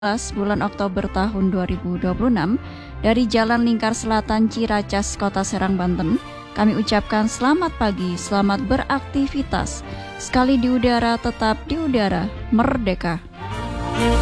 bulan Oktober tahun 2026 dari Jalan Lingkar Selatan Ciracas, Kota Serang, Banten. Kami ucapkan selamat pagi, selamat beraktivitas. Sekali di udara, tetap di udara, merdeka.